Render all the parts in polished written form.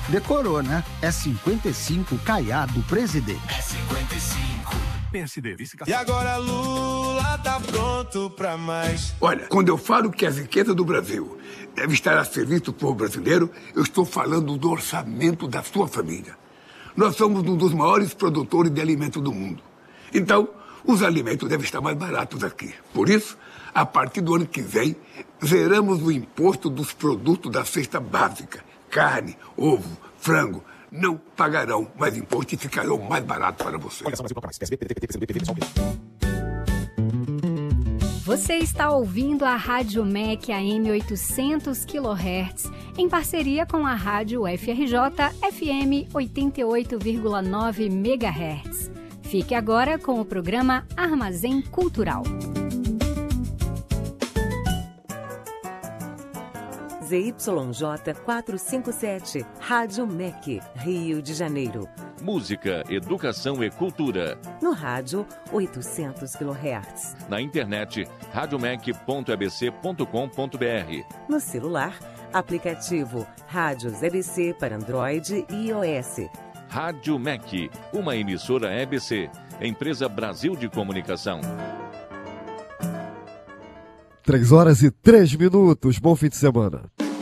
Decorou, né? É 55 Caiado Presidente. É 55. PSD, vice. E agora Lula tá pronto pra mais. Olha, quando eu falo que as riquezas do Brasil devem estar a serviço do povo brasileiro, eu estou falando do orçamento da sua família. Nós somos um dos maiores produtores de alimentos do mundo. Então, os alimentos devem estar mais baratos aqui. Por isso, a partir do ano que vem, zeramos o imposto dos produtos da cesta básica. Carne, ovo, frango. Não pagarão mais imposto e ficarão mais baratos para você. Você está ouvindo a Rádio MEC AM 800 kHz, em parceria com a Rádio FRJ FM 88,9 MHz. Fique agora com o programa Armazém Cultural. ZYJ 457, Rádio MEC, Rio de Janeiro. Música, educação e cultura. No rádio, 800 kHz. Na internet, radiomec.abc.com.br. No celular, aplicativo Rádios EBC para Android e iOS. Rádio MEC, uma emissora EBC, empresa Brasil de Comunicação. 3h03. Bom fim de semana.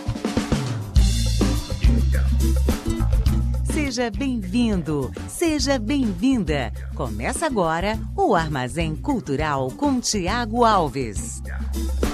Seja bem-vindo, seja bem-vinda. Começa agora o Armazém Cultural com Tiago Alves.